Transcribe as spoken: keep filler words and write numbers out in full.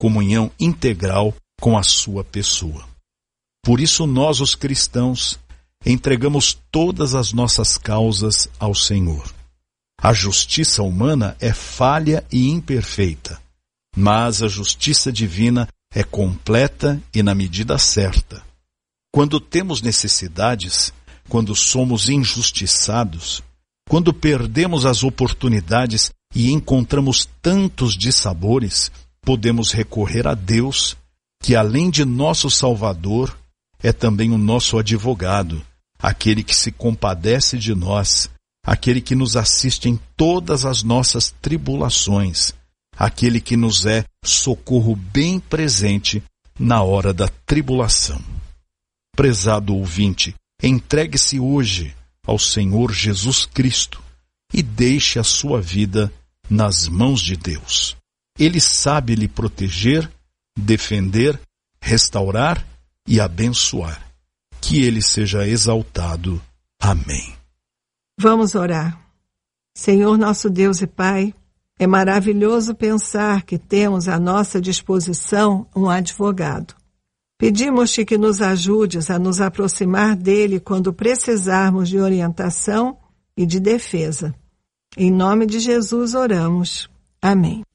comunhão integral com a sua pessoa. Por isso nós, os cristãos, entregamos todas as nossas causas ao Senhor. A justiça humana é falha e imperfeita, mas a justiça divina é completa e na medida certa. Quando temos necessidades, quando somos injustiçados, quando perdemos as oportunidades e encontramos tantos dissabores, podemos recorrer a Deus, que além de nosso Salvador, é também o nosso advogado, aquele que se compadece de nós, aquele que nos assiste em todas as nossas tribulações, aquele que nos é socorro bem presente na hora da tribulação. Prezado ouvinte, entregue-se hoje ao Senhor Jesus Cristo e deixe a sua vida nas mãos de Deus. Ele sabe lhe proteger, defender, restaurar e abençoar. Que Ele seja exaltado. Amém. Vamos orar. Senhor nosso Deus e Pai, é maravilhoso pensar que temos à nossa disposição um advogado. Pedimos-te que nos ajudes a nos aproximar dele quando precisarmos de orientação e de defesa. Em nome de Jesus oramos. Amém.